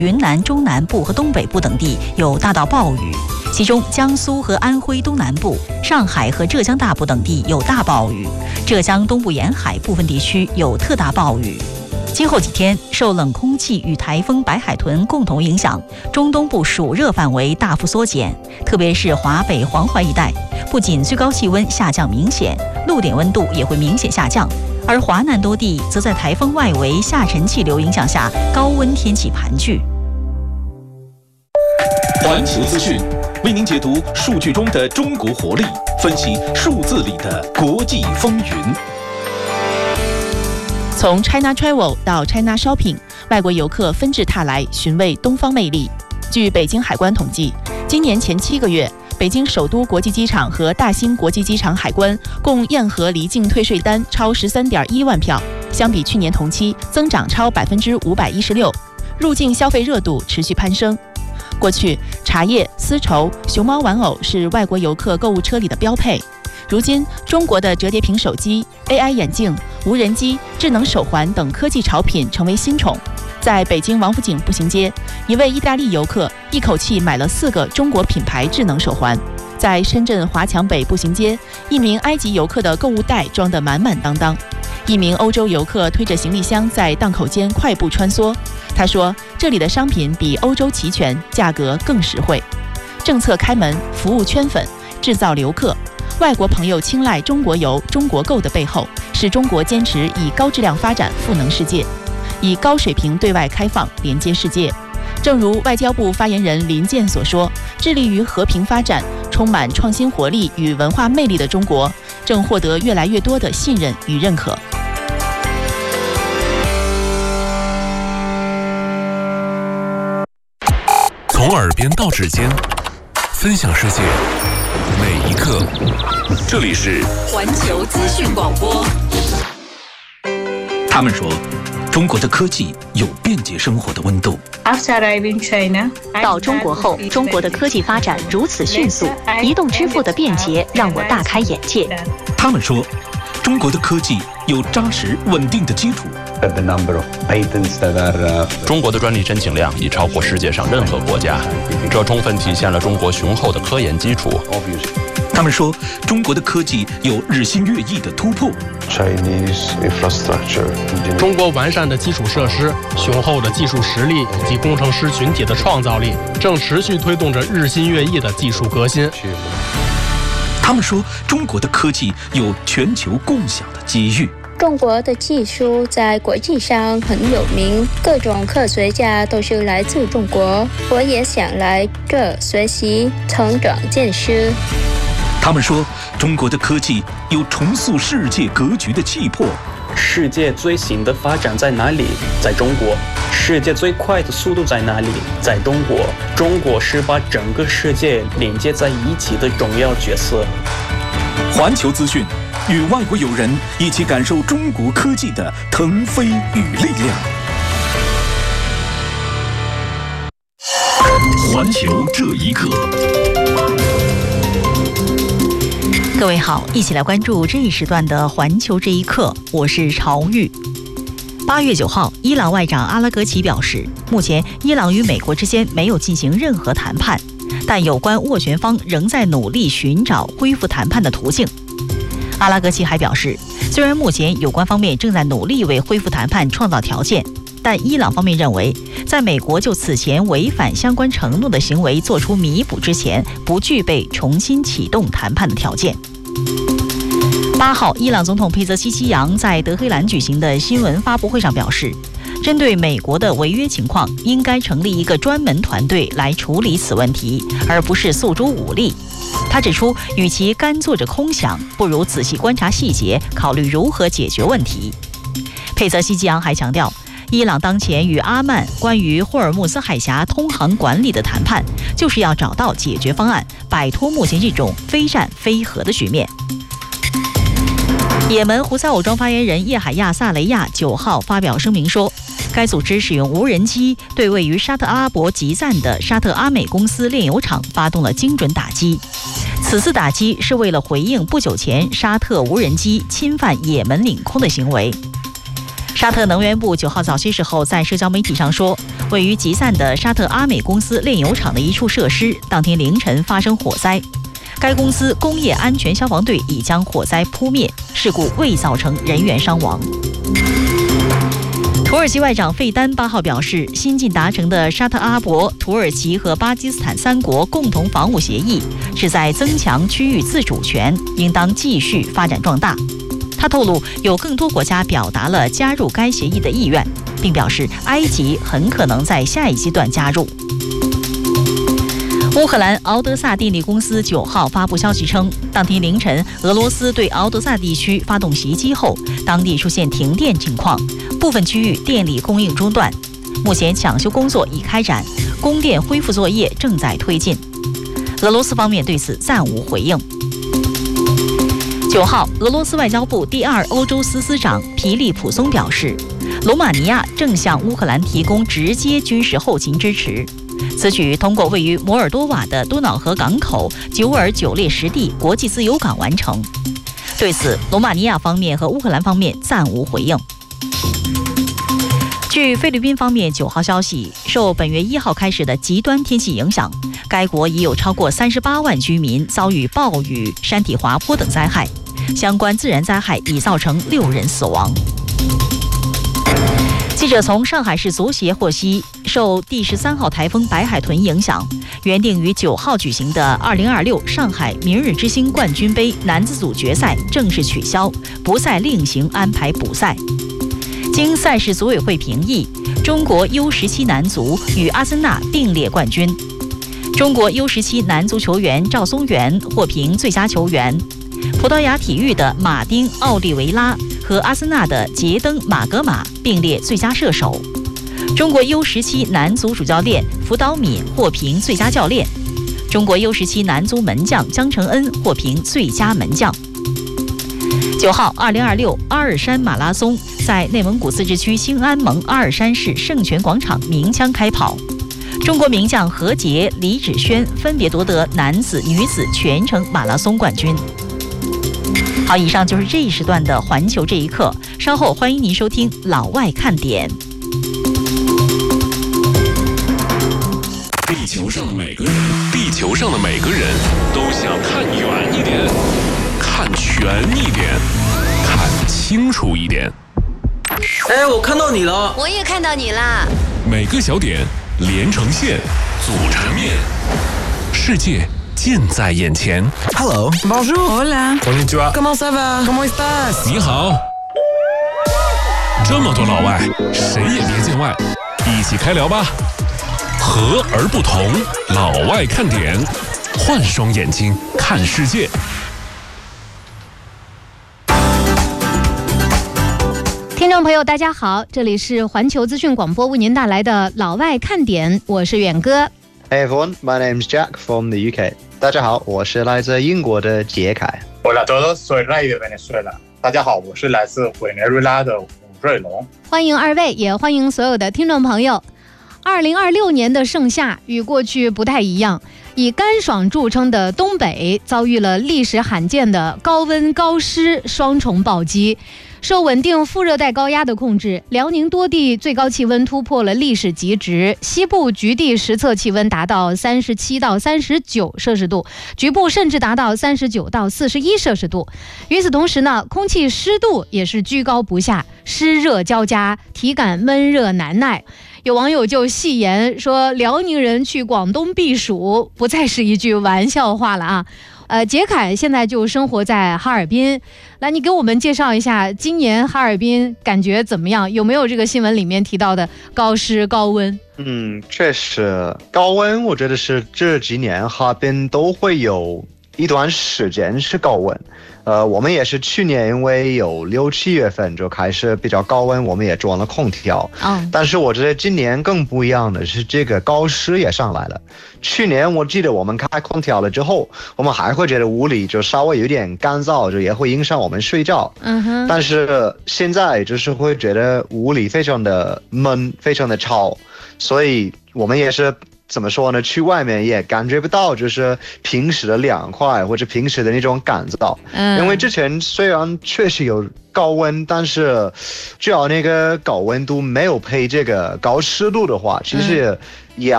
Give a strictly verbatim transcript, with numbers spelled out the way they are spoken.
云南中南部和东北部等地有大到暴雨，其中江苏和安徽东南部、上海和浙江大部等地有大暴雨，浙江东部沿海部分地区有特大暴雨。今后几天，受冷空气与台风白海豚共同影响，中东部暑热范围大幅缩减，特别是华北、黄淮一带，不仅最高气温下降明显，陆点温度也会明显下降。而华南多地则在台风外围下沉气流影响下，高温天气盘踞。 环球资讯为您解读数据中的中国活力，分析数字里的国际风云。 从 China Travel 到 China Shopping， 外国游客纷至沓来寻味东方魅力。据北京海关统计，今年前七个月，北京首都国际机场和大兴国际机场海关共验核离境退税单超十三点一万票，相比去年同期增长超百分之五百一十六，入境消费热度持续攀升。过去，茶叶、丝绸、熊猫玩偶是外国游客购物车里的标配。如今，中国的折叠屏手机、A I 眼镜、无人机、智能手环等科技潮品成为新宠。在北京王府井步行街，一位意大利游客一口气买了四个中国品牌智能手环。在深圳华强北步行街，一名埃及游客的购物袋装得满满当当。一名欧洲游客推着行李箱在档口间快步穿梭。他说，这里的商品比欧洲齐全，价格更实惠。政策开门，服务圈粉，制造留客。外国朋友青睐中国游、中国购的背后，是中国坚持以高质量发展赋能世界，以高水平对外开放连接世界。正如外交部发言人林健所说，致力于和平发展、充满创新活力与文化魅力的中国，正获得越来越多的信任与认可。 从耳边到指尖，分享世界每一刻。这里是环球资讯广播。 他们说，中国的科技有便捷生活的温度。 到中国后，中国的科技发展如此迅速，移动支付的便捷让我大开眼界。 他们说，中国的科技有扎实稳定的基础。 中国的专利申请量已超过世界上任何国家，这充分体现了中国雄厚的科研基础。 他们说，中国的科技有日新月异的突破。 中国完善的基础设施、雄厚的技术实力以及工程师群体的创造力，正持续推动着日新月异的技术革新。 他们说，中国的科技有全球共享的机遇。 中国的技术在国际上很有名，各种科学家都是来自中国，我也想来这学习、成长见识。 他们说，中国的科技有重塑世界格局的气魄。 世界最新的发展在哪里？在中国。世界最快的速度在哪里？在中国。中国是把整个世界连接在一起的重要角色。 环球资讯，与外国友人一起感受中国科技的腾飞与力量。 环球这一刻。 各位好，一起来关注这一时段的环球这一刻，我是朝玉。八月九号，伊朗外长阿拉格齐表示，目前伊朗与美国之间没有进行任何谈判，但有关斡旋方仍在努力寻找恢复谈判的途径。阿拉格齐还表示，虽然目前有关方面正在努力为恢复谈判创造条件，但伊朗方面认为，在美国就此前违反相关承诺的行为做出弥补之前，不具备重新启动谈判的条件。八号，伊朗总统佩泽西奇扬在德黑兰举行的新闻发布会上表示，针对美国的违约情况，应该成立一个专门团队来处理此问题，而不是诉诸武力。他指出，与其干坐着空想，不如仔细观察细节，考虑如何解决问题。佩泽西奇扬还强调，伊朗当前与阿曼关于霍尔木兹海峡通航管理的谈判，就是要找到解决方案，摆脱目前这种非战非和的局面。也门胡塞武装发言人叶海亚·萨雷亚九号发表声明说，该组织使用无人机对位于沙特阿拉伯吉赞的沙特阿美公司炼油厂发动了精准打击。此次打击是为了回应不久前沙特无人机侵犯也门领空的行为。 沙特能源部九号早些时候在社交媒体上说，位于吉赞的沙特阿美公司炼油厂的一处设施当天凌晨发生火灾，该公司工业安全消防队已将火灾扑灭，事故未造成人员伤亡。土耳其外长费丹八号表示，新近达成的沙特阿拉伯、土耳其和巴基斯坦三国共同防务协议是在增强区域自主权，应当继续发展壮大。他透露，有更多国家表达了加入该协议的意愿，并表示埃及很可能在下一阶段加入。乌克兰敖德萨电力公司九号发布消息称，当天凌晨，俄罗斯对敖德萨地区发动袭击后，当地出现停电情况，部分区域电力供应中断。目前抢修工作已开展，供电恢复作业正在推进。俄罗斯方面对此暂无回应。九号，俄罗斯外交部第二欧洲司司长皮利普松表示，罗马尼亚正向乌克兰提供直接军事后勤支持。此举通过位于摩尔多瓦的多瑙河港口久尔久列什地国际自由港完成。对此，罗马尼亚方面和乌克兰方面暂无回应。据菲律宾方面九号消息，受本月一号开始的极端天气影响，该国已有超过三十八万居民遭遇暴雨、山体滑坡等灾害，相关自然灾害已造成六人死亡。记者从上海市足协获悉，受第十三号台风白海豚影响，原定于九号举行的二零二六上海明日之星冠军杯男子组决赛正式取消，不再另行安排补赛。经赛事组委会评议，中国 U 十七 男足与阿森纳并列冠军。中国 U 十七 男足球员赵松元获评最佳球员，葡萄牙体育的马丁·奥利维拉和阿森纳的杰登·马格马并列最佳射手。中国 U 十七 男足主教练福岛敏获评最佳教练。中国 U 十七 男足门将姜承恩获评最佳门将。九号，二零二六阿尔山马拉松在内蒙古自治区兴安盟阿尔山市圣泉广场鸣枪开跑，中国名将何洁、李芷萱分别夺得男子、女子全程马拉松冠军。好，以上就是这一时段的环球这一刻，稍后欢迎您收听老外看点。 地球上的每个人，地球上的每个人都想看远一点，看全一点，看清楚一点。 哎，我看到你了， 我也看到你啦。 每个小点连成线，组成面，世界近在眼前。 Hello, bonjour, hola, konnichiwa, comment ça va, comment estás？ 你好。这么多老外，谁也别见外，一起开聊吧。和而不同，老外看点，换双眼睛看世界。 听众朋友大家好，这里是环球资讯广播为您带来的老外看点，我是远哥。 Hey everyone, my name's Jack from the U K. 大家好，我是来自英国的杰凯。 Hola a todos, soy Ray de Venezuela. 大家好，我是来自委内瑞拉的吴瑞龙。 欢迎二位，也欢迎所有的听众朋友。二零二六年的盛夏与过去不太一样，以干爽著称的东北遭遇了历史罕见的高温高湿双重暴击。受稳定副热带高压的控制，辽宁多地最高气温突破了历史极值，西部局地实测气温达到三十七到三十九摄氏度，局部甚至达到三十九到四十一摄氏度。与此同时呢，空气湿度也是居高不下，湿热交加，体感闷热难耐。有网友就戏言说，辽宁人去广东避暑不再是一句玩笑话了啊。呃，杰凯现在就生活在哈尔滨，来，你给我们介绍一下今年哈尔滨感觉怎么样？有没有这个新闻里面提到的高湿高温？ 嗯，确实高温，我觉得是这几年哈尔滨都会有一段时间是高温。呃，我们也是去年因为有六七月份就开始比较高温，我们也装了空调。 嗯， 但是我觉得今年更不一样的是这个高湿也上来了。去年我记得我们开空调了之后，我们还会觉得屋里就稍微有点干燥，就也会影响我们睡觉。 嗯哼。 但是现在就是会觉得屋里非常的闷，非常的吵，所以我们也是怎么说呢？去外面也感觉不到，就是平时的凉快或者平时的那种干燥。嗯，因为之前虽然确实有高温，但是只要那个高温度没有配这个高湿度的话，其实